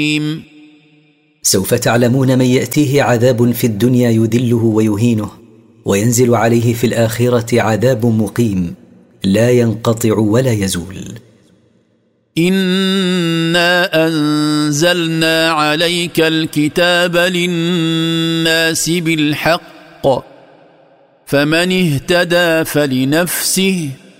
سوف تعلمون من يأتيه عذاب في الدنيا يذله ويهينه، وينزل عليه في الآخرة عذاب مقيم لا ينقطع ولا يزول. إنا أنزلنا عليك الكتاب للناس بالحق، فمن اهتدى فلنفسه